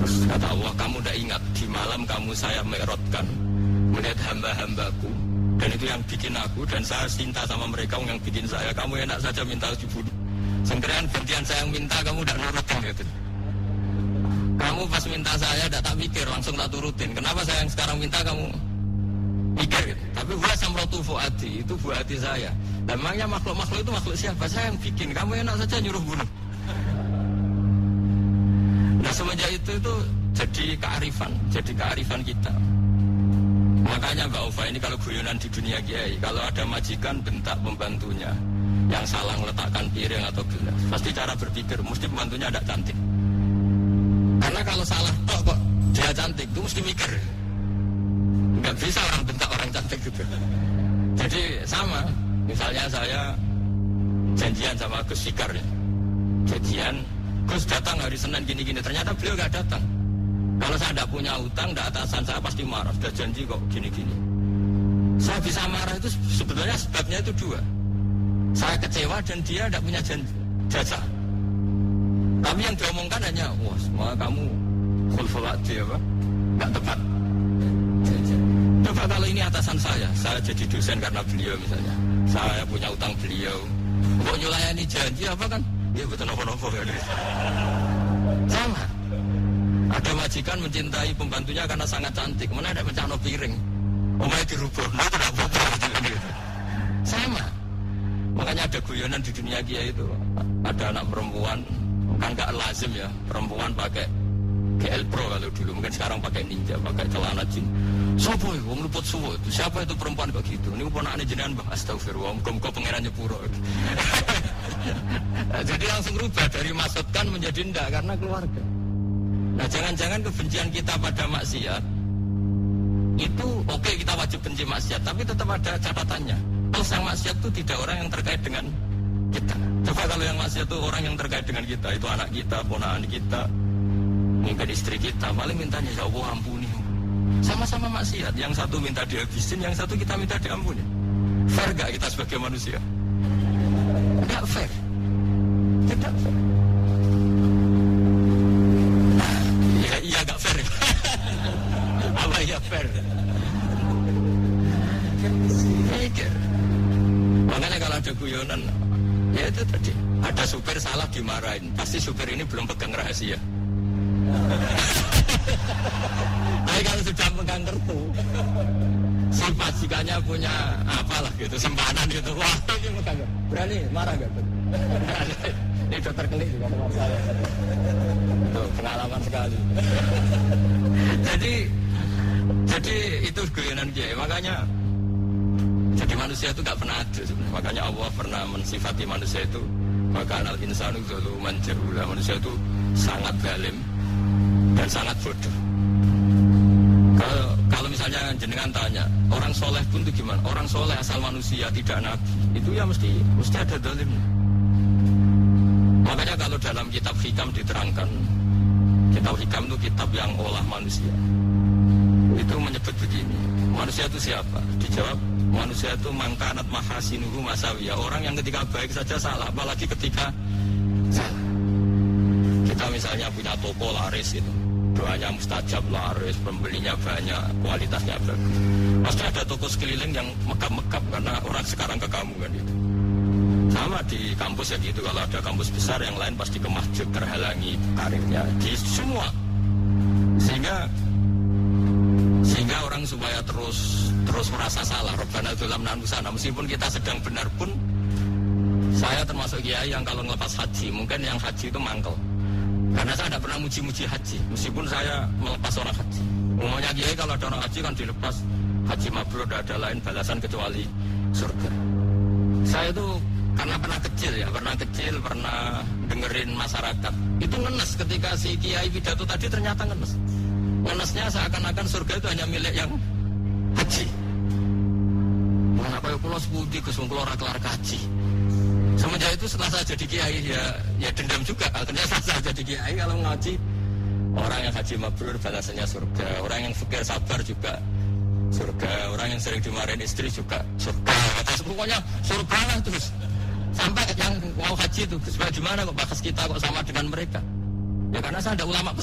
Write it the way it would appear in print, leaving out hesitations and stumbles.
Terus kata Allah, kamu tidak ingat di malam kamu saya mi'rajkan melihat hamba-hambaku, dan itu yang bikin aku, dan saya cinta sama mereka yang bikin saya. Kamu enak saja minta dibunuh. Sengkerian gantian saya yang minta, kamu tidak nurutin gitu. Kamu pas minta saya tidak tak mikir, langsung tak turutin. Kenapa saya yang sekarang minta kamu mikir gitu. Tapi huwa samratu fuadi, itu buah hati saya. Dan memangnya makhluk-makhluk itu makhluk siapa? Saya yang bikin. Kamu enak saja nyuruh bunuh. Nah semenjak itu jadi kearifan kita. Makanya Mbak Ufa ini kalau guyonan di dunia kiai, kalau ada majikan bentak pembantunya yang salah meletakkan piring atau gelas, pasti cara berpikir mesti pembantunya ada cantik. Karena kalau salah kok dia cantik, itu mesti mikir. Nggak bisa orang bentak orang cantik gitu. Jadi sama, misalnya saya janjian sama Gus Fikar ya. Janjian, Gus datang hari Senin gini-gini, ternyata beliau nggak datang. Kalau saya tidak punya utang, tidak atasan saya pasti marah. Sudah janji kok gini-gini. Saya bisa marah itu sebetulnya sebabnya itu dua. Saya kecewa dan dia tidak punya jasa. Tapi yang diomongkan hanya, wah semua kamu khulful adi apa? Nggak tepat. Coba kalau ini atasan saya jadi dosen karena beliau misalnya. Saya punya utang beliau. Kok nyulayani janji apa kan? Ya betul nopo-nopo ya. Sama. Ada majikan mencintai pembantunya karena sangat cantik. Mana ada mencano piring. Omanya dirubah. Nah itu tidak apa-apa. Sama. Makanya ada guyonan di dunia kiai itu. Ada anak perempuan. Kan gak lazim ya. Perempuan pakai GL Pro kalau dulu. Mungkin sekarang pakai Ninja. Pakai celana jin. Siapa ya? Wong luput suwo. Siapa itu perempuan kok gitu? Ini ponakane jenengan Mbah. Astagfirullah. Muga-muga pangeran nyepuro. Jadi langsung rubah dari maksudkan menjadi ndak karena keluarga. Nah jangan-jangan kebencian kita pada maksiat itu oke, kita wajib benci maksiat, tapi tetap ada catatannya. Terus yang maksiat itu tidak orang yang terkait dengan kita. Coba kalau yang maksiat itu orang yang terkait dengan kita, itu anak kita, ponakan kita, mungkin istri kita, paling mintanya ya Allah ampuni. Sama-sama maksiat, yang satu minta dihabisin, yang satu kita minta diampuni. Fair gak kita sebagai manusia? Tidak fair. Tidak fair. Iya gak fair. Apa ya fair? Mikir. Makanya kalau ada guyonan, ya itu tadi. Ada supir salah dimarahin. Pasti supir ini belum pegang rahasia. Tapi kalau sudah pegang kartu, si majikannya punya apalah gitu, simpanan gitu. Wah ini pegang. Berani marah gak? Ini dokter kelik juga teman saya. Tuh, pengalaman sekali. Jadi itu guyonan kiai. Makanya jadi manusia itu gak pernah adil sebenarnya. Makanya Allah pernah mensifati manusia itu maka al insanu zaluman jahula. Manusia itu sangat zalim dan sangat bodoh. Kalau misalnya jenengan tanya orang soleh pun itu gimana? Orang soleh asal manusia tidak nabi itu ya mesti ada zalimnya. Makanya kalau dalam kitab hikam diterangkan, kitab hikam itu kitab yang olah manusia. Itu menyebut begini, manusia itu siapa? Dijawab, manusia itu mangkanat mahasinuhu masawiyah. Orang yang ketika baik saja salah, apalagi ketika salah. Kita misalnya punya toko laris itu, doanya mustajab laris, pembelinya banyak, kualitasnya bagus. Pasti ada toko sekeliling yang megap-megap karena orang sekarang ke kamu kan itu. Sama di kampus ya gitu, kalau ada kampus besar yang lain pasti ke masjid, terhalangi karirnya di semua. Sehingga orang supaya terus merasa salah. Rabbana dzulamna anfusana, meskipun kita sedang benar pun. Saya termasuk kiai yang kalau ngelepas haji, mungkin yang haji itu mangkel. Karena saya tidak pernah muji-muji haji, meskipun saya melepas orang haji. Umumnya kiai kalau ada orang haji kan dilepas haji mabrur, tidak ada lain balasan kecuali surga. Saya itu karena pernah kecil, pernah dengerin masyarakat. Itu ngenes ketika si kiai pidato tadi ternyata ngenes. Ngenesnya seakan-akan surga itu hanya milik yang haji. Mana kaya kula sepudi Gus wong kula ora kelar kaji. Semenjak itu setelah saya jadi kiai ya dendam juga. Akhirnya saya jadi kiai kalau ngaji orang yang haji mabrur balasannya surga, orang yang fakir sabar juga surga, orang yang sering dimarahin istri juga surga. Pokoknya surga lah terus. Sampai yang mau haji itu supaya gimana kok bakas kita kok sama dengan mereka? Ya karena saya ada ulama